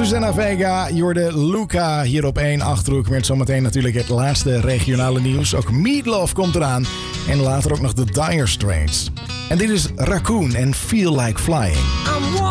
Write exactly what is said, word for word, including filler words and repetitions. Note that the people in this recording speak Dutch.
Susanna Vega, Jorde Luca hier op één Achterhoek. Met zometeen natuurlijk het laatste regionale nieuws. Ook Meatloaf komt eraan. En later ook nog de Dire Straits. En dit is Raccoon en Feel Like Flying. I'm